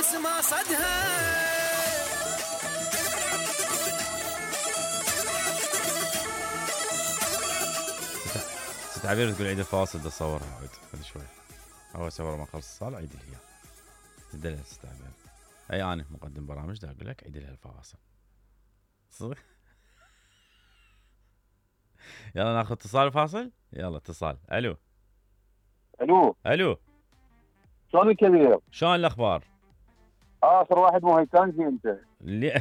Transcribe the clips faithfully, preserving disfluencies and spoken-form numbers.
الناس ما صدها. ست عبير تقول عيد الفواصل بدي اصورها عود بعد شوي. اول صور ما خلص الصالة عيد لي اياها. تدلل ست عبير. اي انا مقدم برامج دا اقول لك عيد لها الفواصل. صدق. يلا ناخذ اتصال فاصل. يلا اتصال. الو الو الو شلون الكبير؟ شلون الاخبار؟ اخر واحد مو هيكانجي انت. اللي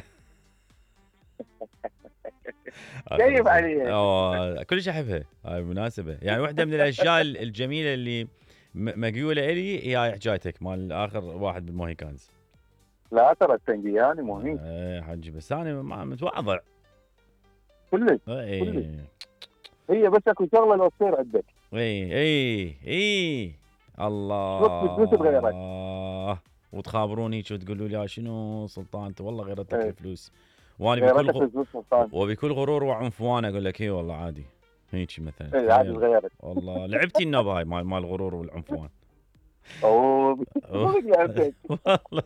كيف عليك؟ اه كلش احبها هاي مناسبة، يعني واحدة من الاشياء الجميلة اللي مقيولة الي هي هاي حكايتك مال اخر واحد بالموهيكانز. لا ترى التنقياني مو هيك. ايه حجي بس انا ما متواضع كلش ايه كلش. هي بس اكو شغله لو تصير عندك. اي اي اي الله شوف فلوس بغيرك. وتخابروني وتقولوا لي شنو سلطان انت والله غيرتك ايه. الفلوس. وانا بكل غيرتك غ... الفلوس سلطان. وبكل غرور وعنفوان اقول لك اي والله عادي هيك مثلا. ايه عادي غيرك. والله لعبتي النوبه هاي مال مال الغرور والعنفوان. اوه لعبتك. والله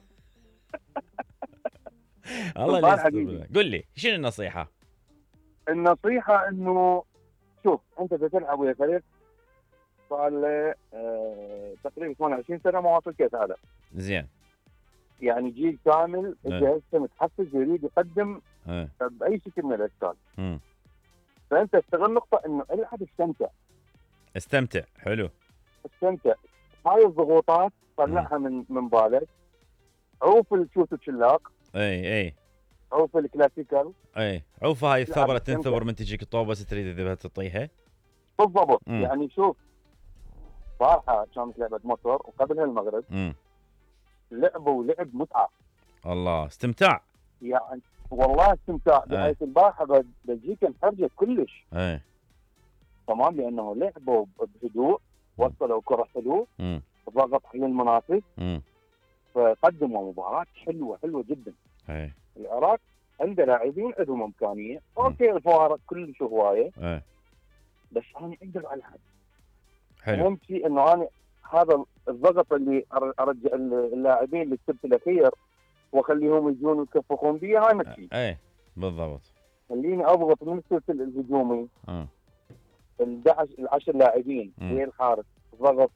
الله سلطان لا حبيبي. يستر. قل لي شنو النصيحه؟ النصيحه انه شوف انت بتلعب ويا فريق صار له آه تقريبا ثمانية وعشرين سنه ما واصل كاس عالم. زين. يعني جيل كامل ايه. هسه متحفز يريد يقدم ايه. باي شكل من الاشكال. امم فانت استغل نقطه انه العب استمتع. استمتع. حلو. استمتع. هاي الضغوطات طلعها من من بالك. عوف الشوت الشلاق. اي اي عوف الكلاسيكال. اي عوفه هاي الثبره لا، تنثبر من تجيك الطوبه بس تريد تذبها تطيها. بالضبط. مم. يعني شوف صراحه كانت لعبه مصر وقبلها المغرب امم لعبوا لعب متعه. الله استمتاع. يعني والله استمتاع ايه. بحيث البارحه بلجيكا انحرجت كلش. اي تمام لانه لعبوا بهدوء وصلوا كره حلو امم ضغط على المنافس امم فقدموا مباراه حلوه حلوه جدا. اي العراق عنده لاعبين عندهم امكانيه. اوكي الفوارق كلش هوايه اي بس انا اقدر العب. حلو. اهم شيء انه انا هذا الضغط اللي أر- ارجع اللاعبين للسبت الاخير واخليهم يجون يكفخون بي هاي مشي. اي بالضبط. خليني اضغط من السلسل الهجومي اه ال العشر لاعبين مم. ويا الحارس ضغط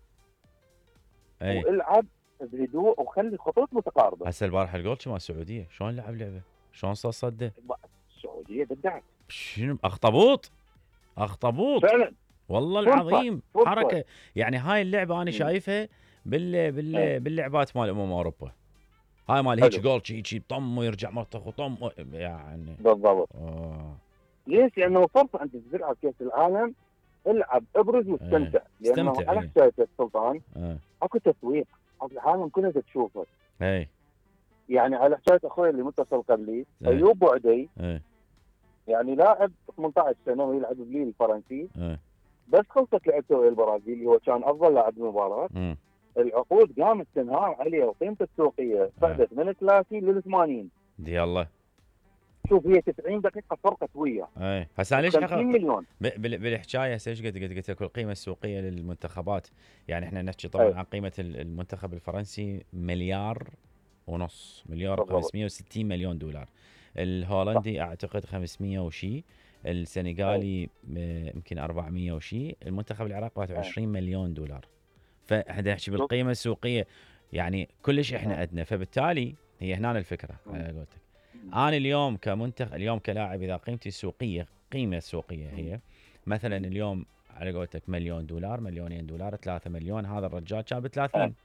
اي والعب بهدوء وخلي خطوط متقاربه. هسه البارحه الجول مال السعوديه شلون لعب لعبه؟ شلون صار صده؟ السعوديه بدعت شنو اخطبوط اخطبوط فعلا. والله فرصة. العظيم. فرصة. حركه يعني هاي اللعبه انا مم. شايفها بال بال ايه. باللعبات مال امم اوروبا. هاي مال هيك حلو. جول شي شي طم ويرجع مرتخ وطم و- يعني بالضبط. اه ليش؟ لانه فرصه انت تلعب كاس العالم العب ابرز واستمتع. ايه. لانه استمتع. على ايه. حكايتك سلطان اه اكو تسويق العالم كلها تشوفك. اي يعني على حكايه اخوي اللي متصل قبلي ايه. ايوب بوعدي ايه. يعني لاعب ثمانية عشر سنه ويلعب بليل الفرنسي ايه. بس خلصت لعبته ويا البرازيل هو كان افضل لاعب بالمباراه. امم العقود قامت تنهار عليه وقيمته السوقيه صعدت من ثلاثين لل ثمانين. دي الله. شوف هي تسعين دقيقه فرقت وياه. اي هسه ليش خمسين حق... مليون. ب- بال- بالحكايه هسه ايش قد قد قلت لك القيمه السوقيه للمنتخبات. يعني احنا نحكي طبعا أي. عن قيمه ال- المنتخب الفرنسي مليار ونص مليار بالضبط. خمسمية وستين مليون دولار. الهولندي اعتقد خمسمية وشي. السنغالي م- يمكن أربعمية وشي. المنتخب العراقي واحد وعشرين مليون دولار. فاحنا نحكي بالقيمه السوقيه يعني كلش احنا ادنى. فبالتالي هي هنا الفكره على قولتك. انا اليوم كمنتخب اليوم كلاعب اذا قيمتي السوقيه قيمه سوقيه هي مثلا اليوم على قولتك مليون دولار مليونين دولار ثلاثة مليون. هذا الرجال كان ب ثلاثين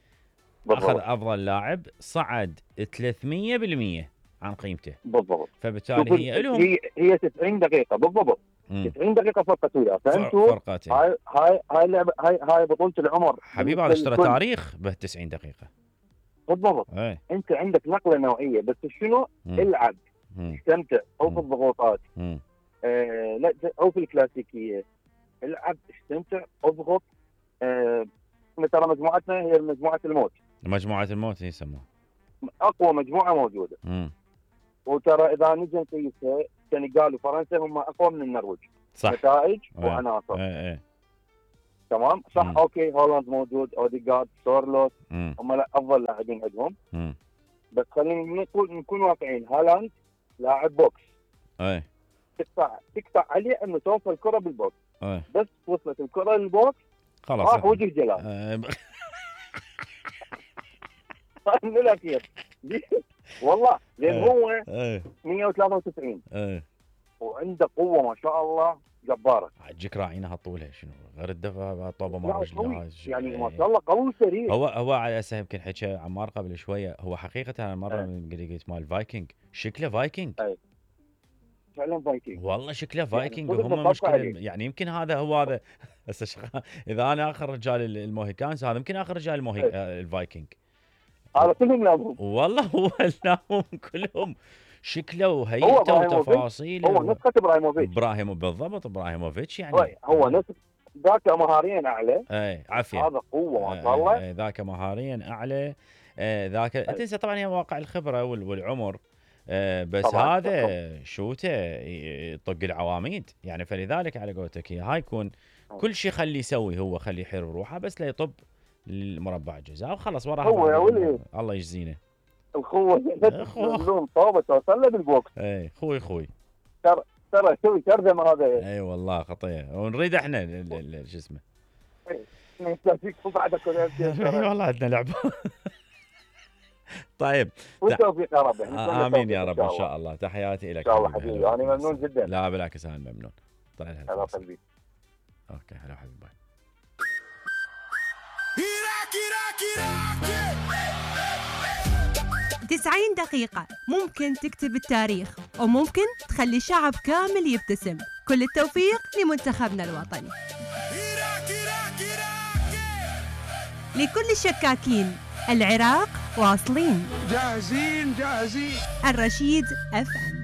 اخذ افضل لاعب صعد ثلاثمية بالمية عن قيمته. بالضبط. فبالتالي هي لهم هي هي تسعين دقيقه بالضبط. مم. تسعين دقيقه فرقت وياه. فانتوا فرقتين هاي هاي هاي لعبه هاي هاي بطوله العمر حبيبي. هذا اشترى تاريخ به تسعين دقيقه. بالضبط. اي انت عندك نقله نوعيه بس شنو؟ مم. العب مم. استمتع او في مم. الضغوطات مم. آه لا او في الكلاسيكيه العب استمتع اضغط. آه ترى مجموعتنا هي مجموعه الموت. مجموعه الموت يسموها اقوى مجموعه موجوده. مم. وترى اذا نجي نقيسها السنغال وفرنسا هم اقوى من النرويج. صح. نتائج ايه. وعناصر. ايه. ايه. تمام صح. مم. اوكي هولاند موجود اوديغارد سورلوت مم. هم لا افضل لاعبين عندهم. مم. بس خلينا نقول نكون واقعيين، هالاند لاعب بوكس، اي تقطع تقطع عليه انه توصل الكره بالبوكس، اي بس وصلت الكره للبوكس خلاص راح وجه جلال. آه، من الاخير والله لان إيه. هو اي مية وثلاثة وتسعين اي وعنده قوه ما شاء الله جباره. عجيك راعينها طولها شنو غير الدفع طوبه مع لا، رجله قوي. هاي. يعني ما شاء الله قوي سريع. هو هو على اساس يمكن حكى عمار قبل شويه، هو حقيقه انا مره إيه. من قلت قلت مال فايكنج، شكله فايكنج فعلا فايكنج. والله شكله فايكنج. صدق وهم مطبق مشكله عليه. يعني يمكن هذا هو هذا هسه شغال- اذا انا اخر رجال الموهيكانز هذا يمكن اخر رجال الموهي إيه. آه، الفايكنج. هذا كلهم لابهم. والله هو لهم كلهم شكله هو وهيئته إبراهيموفيتش، وتفاصيله. هو نسخه ابراهيموفيتش. ابراهيم بالضبط ابراهيموفيتش يعني. هو- هو نسخه ذاك مهاريا اعلى، اي عافيه. هذا قوه ما شاء آه، الله. آه، ذاك مهاريا اعلى. آه، ذاك تنسى طبعا هي واقع الخبره وال- والعمر. آه، بس طبعاً، هذا شوته ي- يطق العواميد يعني. فلذلك على قولتك هي هاي يكون كل شيء خليه يسوي، هو خليه يحير بروحه بس لا يطب المربع الجزاء وخلاص وراها. هو يا ولي. الله يجزينه. الخوه أخوه. لهم صوبه توصل له بالبوكس. اي خوي خوي. ترى يسوي ترجمه هذا. اي والله خطيه ونريد احنا ال- ال- ال- شو اسمه. نستفيد بعدك اي والله عندنا لعبه. طيب والتوفيق يا رب. آه، امين يا رب ان شاء الله. تحياتي لك ان شاء الله حبيبي، انا ممنون جدا. لا بالعكس انا ممنون. طلع لها هلا الفاصل. قلبي. اوكي هلا حبيبي باي. تسعين دقيقة ممكن تكتب التاريخ وممكن تخلي شعب كامل يبتسم. كل التوفيق لمنتخبنا الوطني. لكل الشكاكين، العراق واصلين. جاهزين جاهزين. الرشيد اف ام.